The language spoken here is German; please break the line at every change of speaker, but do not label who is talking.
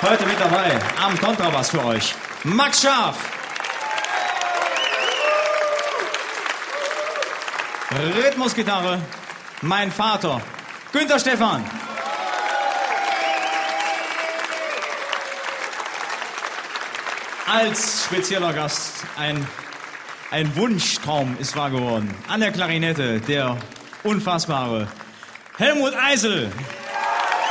Heute mit dabei am Kontrabass für euch Max Scharf. Rhythmusgitarre, mein Vater, Günther Stephan. Als spezieller Gast ein Wunschtraum ist wahr geworden. An der Klarinette der unfassbare Helmut Eisel.